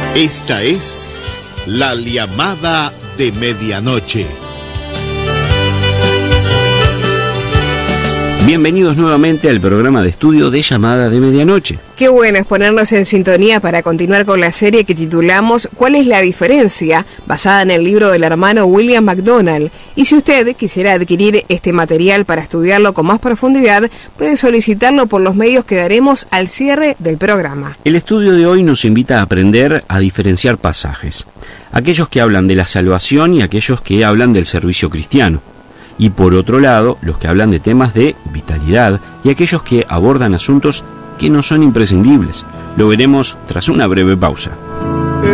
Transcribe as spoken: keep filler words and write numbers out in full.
Esta es la llamada de medianoche. Bienvenidos nuevamente al programa de estudio de Llamada de Medianoche. Qué bueno es ponernos en sintonía para continuar con la serie que titulamos ¿Cuál es la diferencia?, basada en el libro del hermano William McDonald. Y si usted quisiera adquirir este material para estudiarlo con más profundidad, puede solicitarlo por los medios que daremos al cierre del programa. El estudio de hoy nos invita a aprender a diferenciar pasajes, aquellos que hablan de la salvación y aquellos que hablan del servicio cristiano. Y por otro lado, los que hablan de temas de vitalidad y aquellos que abordan asuntos que no son imprescindibles. Lo veremos tras una breve pausa.